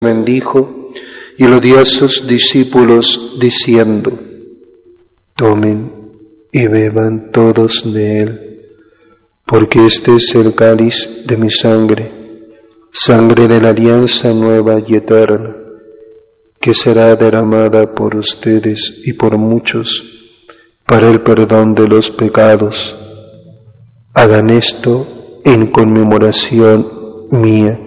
bendijo y lo dio a sus discípulos diciendo: tomen y beban todos de él, porque este es el cáliz de mi sangre, sangre de la alianza nueva y eterna, que será derramada por ustedes y por muchos para el perdón de los pecados. Hagan esto en conmemoración mía.